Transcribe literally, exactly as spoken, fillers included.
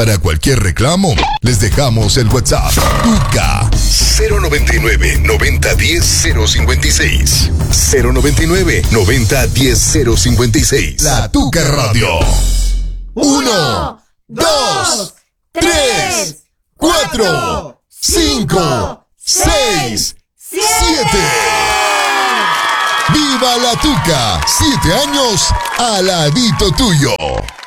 Para cualquier reclamo, les dejamos el WhatsApp. Tuca cero noventa y nueve, noventa diez, cero cincuenta y seis. cero noventa y nueve, noventa diez, cero cincuenta y seis. La Tuca Radio. Uno, dos, tres, cuatro, cinco, seis, siete. ¡Viva la Tuca! Siete años al ladito tuyo.